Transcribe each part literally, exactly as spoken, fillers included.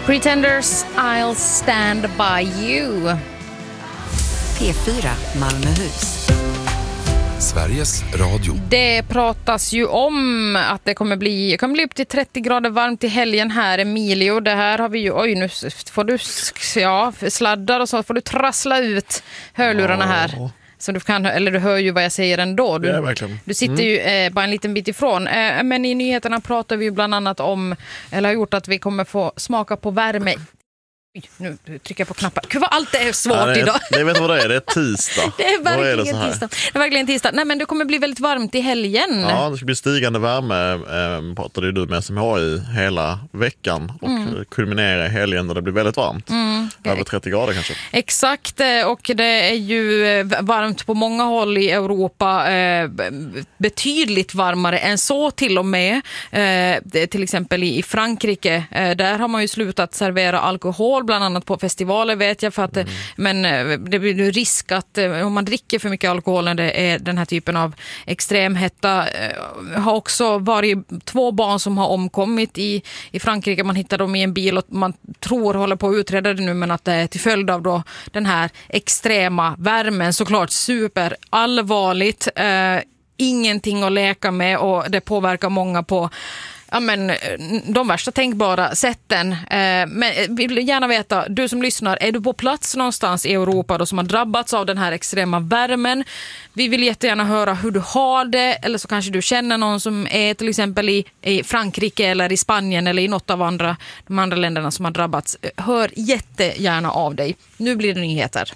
Pretenders, I'll stand by you. P fyra Malmöhus. Sveriges Radio. Det pratas ju om att det kommer bli, kommer bli upp till trettio grader varmt i helgen här, Emilio. Det här har vi ju, oj nu får du ja, sladdar och så får du trassla ut hörlurarna här. Så du kan, eller du hör ju vad jag säger ändå. Du, ja, verkligen. Du sitter mm. ju eh, bara en liten bit ifrån. Eh, men i nyheterna pratar vi ju bland annat om, eller har gjort att vi kommer få smaka på värme. Nu trycker jag på knappar. Gud vad allt är svårt ja, det är, idag. Jag vet vad det är, det är tisdag. Det är verkligen är det tisdag. Det är verkligen tisdag. Nej, men det kommer bli väldigt varmt i helgen. Ja, det ska bli stigande värme, eh, pratade ju du med S M H I hela veckan och mm. kulminera i helgen där det blir väldigt varmt. Mm. Över trettio grader kanske. Exakt, och det är ju varmt på många håll i Europa. Eh, betydligt varmare än så till och med. Eh, till exempel i Frankrike. Eh, där har man ju slutat servera alkohol bland annat på festivaler vet jag för att mm. men det blir risk att om man dricker för mycket alkohol när det är den här typen av extremhetta har också varit två barn som har omkommit i, i Frankrike. Man hittar dem i en bil och man tror håller på att utreda det nu men att det är till följd av då den här extrema värmen såklart super allvarligt. Eh, ingenting att leka med och det påverkar många på ja, men, de värsta tänkbara sätten. Eh, men vill gärna veta, du som lyssnar, är du på plats någonstans i Europa då som har drabbats av den här extrema värmen? Vi vill jättegärna höra hur du har det, eller så kanske du känner någon som är till exempel i, i Frankrike eller i Spanien eller i något av andra, de andra länderna som har drabbats. Hör jättegärna av dig. Nu blir det nyheter.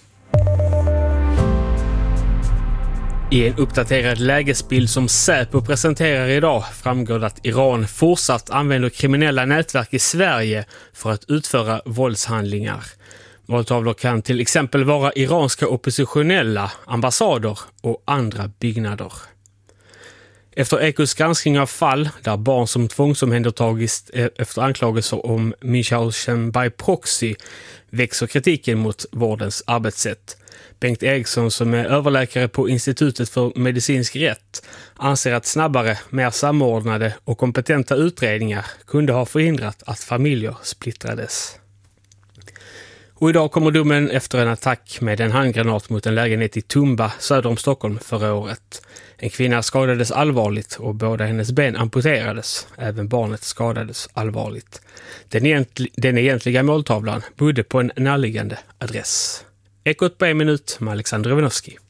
I en uppdaterad lägesbild som Säpo presenterar idag framgår att Iran fortsatt använder kriminella nätverk i Sverige för att utföra våldshandlingar. Måltavlor kan till exempel vara iranska oppositionella, ambassader och andra byggnader. Efter Ekos granskning av fall där barn som tvångsomhändertagits efter anklagelser om Münchhausen by proxy växer kritiken mot vårdens arbetssätt. Bengt Eriksson som är överläkare på Institutet för medicinsk rätt anser att snabbare, mer samordnade och kompetenta utredningar kunde ha förhindrat att familjer splittrades. Och idag kommer domen efter en attack med en handgranat mot en lägenhet i Tumba söder om Stockholm förra året. En kvinna skadades allvarligt och båda hennes ben amputerades. Även barnet skadades allvarligt. Den, egentl- den egentliga måltavlan bodde på en närliggande adress. Ekot på en minut med Alexander Ivanovski.